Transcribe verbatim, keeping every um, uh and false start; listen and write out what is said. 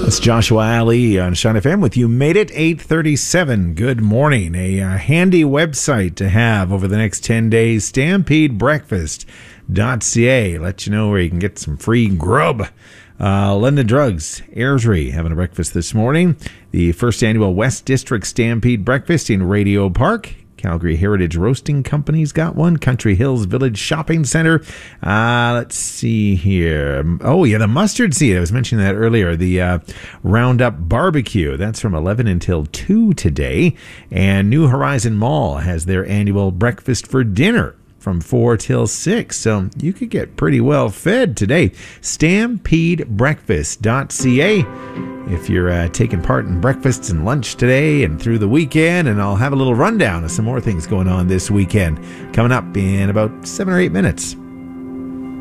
It's Joshua Ali on Shine F M with you. Made it eight thirty-seven. Good morning. A uh, handy website to have over the next ten days, stampede breakfast dot c a. Let you know where you can get some free grub. Uh, London Drugs, Airdrie, having a breakfast this morning. The first annual West District Stampede Breakfast in Radio Park. Calgary Heritage Roasting Company's got one. Country Hills Village Shopping Center. Uh, let's see here. Oh, yeah, the mustard seed. I was mentioning that earlier. The uh, Roundup Barbecue. That's from eleven until two today. And New Horizon Mall has their annual breakfast for dinner from four till six. So you could get pretty well fed today. stampede breakfast dot c a. If you're uh, taking part in breakfasts and lunch today and through the weekend, and I'll have a little rundown of some more things going on this weekend coming up in about seven or eight minutes.